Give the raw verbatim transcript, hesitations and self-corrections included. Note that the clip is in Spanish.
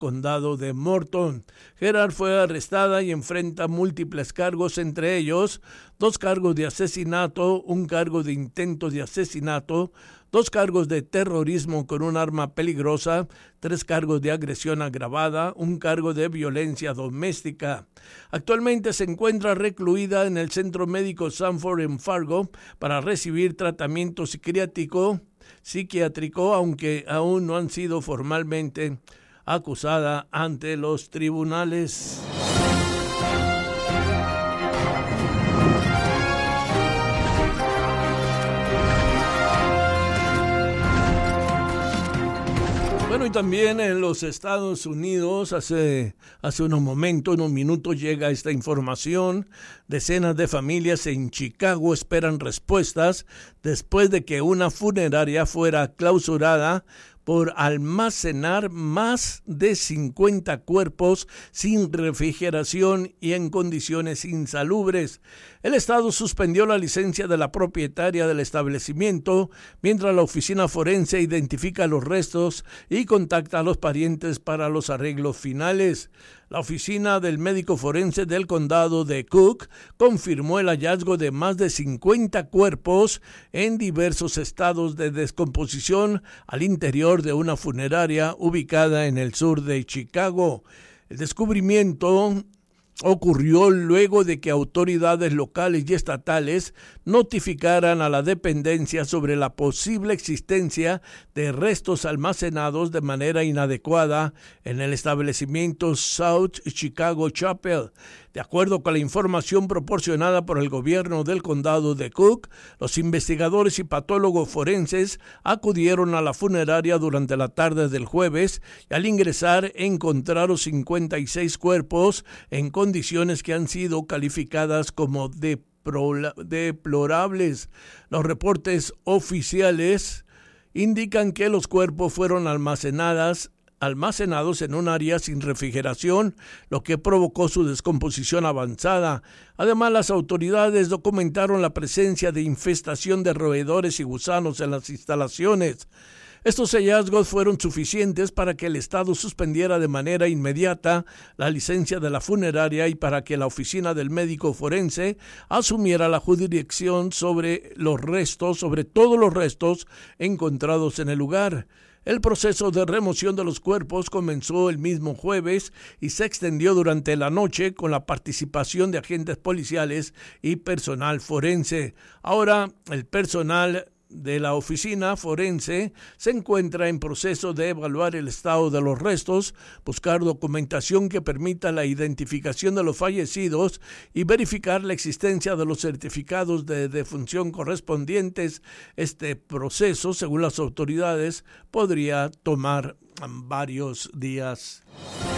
condado de Morton. Gerard fue arrestada y enfrenta múltiples cargos, entre ellos dos cargos de asesinato, un cargo de intento de asesinato, dos cargos de terrorismo con un arma peligrosa, tres cargos de agresión agravada, un cargo de violencia doméstica. Actualmente se encuentra recluida en el Centro Médico Sanford en Fargo para recibir tratamiento psiquiátrico, psiquiátrico, aunque aún no han sido formalmente acusada ante los tribunales. Bueno, y también en los Estados Unidos, hace, hace unos momentos, en un minuto llega esta información. Decenas de familias en Chicago esperan respuestas después de que una funeraria fuera clausurada por almacenar más de cincuenta cuerpos sin refrigeración y en condiciones insalubres. El Estado suspendió la licencia de la propietaria del establecimiento mientras la oficina forense identifica los restos y contacta a los parientes para los arreglos finales. La oficina del médico forense del condado de Cook confirmó el hallazgo de más de cincuenta cuerpos en diversos estados de descomposición al interior de una funeraria ubicada en el sur de Chicago. El descubrimiento ocurrió luego de que autoridades locales y estatales notificaran a la dependencia sobre la posible existencia de restos almacenados de manera inadecuada en el establecimiento South Chicago Chapel. De acuerdo con la información proporcionada por el gobierno del condado de Cook, los investigadores y patólogos forenses acudieron a la funeraria durante la tarde del jueves y al ingresar encontraron cincuenta y seis cuerpos en condiciones que han sido calificadas como deplorables. Los reportes oficiales indican que los cuerpos fueron almacenadas almacenados en un área sin refrigeración, lo que provocó su descomposición avanzada. Además, las autoridades documentaron la presencia de infestación de roedores y gusanos en las instalaciones. Estos hallazgos fueron suficientes para que el Estado suspendiera de manera inmediata la licencia de la funeraria y para que la oficina del médico forense asumiera la jurisdicción sobre los restos, sobre todos los restos encontrados en el lugar. El proceso de remoción de los cuerpos comenzó el mismo jueves y se extendió durante la noche con la participación de agentes policiales y personal forense. Ahora, el personal de la oficina forense se encuentra en proceso de evaluar el estado de los restos, buscar documentación que permita la identificación de los fallecidos y verificar la existencia de los certificados de defunción correspondientes. Este proceso, según las autoridades, podría tomar varios días.